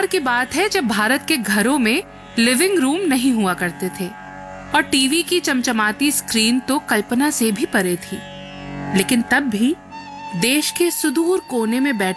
बार की बात है जब भारत के घरों में लिविंग रूम नहीं हुआ करते थे और टीवी की चमचमाती स्क्रीन तो कल्पना से भी परे थी। लेकिन तब भी देश के सुदूर कोने में बैठे